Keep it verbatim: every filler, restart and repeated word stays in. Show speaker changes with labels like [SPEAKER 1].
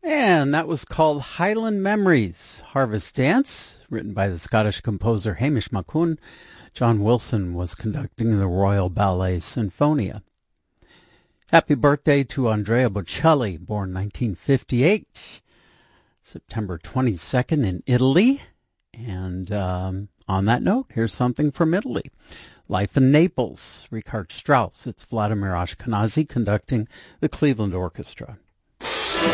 [SPEAKER 1] And that was called Highland Memories, Harvest Dance, written by the Scottish composer Hamish Maccoun. John Wilson was conducting the Royal Ballet Sinfonia. Happy birthday to Andrea Bocelli, born nineteen fifty-eight, September twenty-second in Italy. And um, on that note, here's something from Italy. Life in Naples, Richard Strauss. It's Vladimir Ashkenazy conducting the Cleveland Orchestra.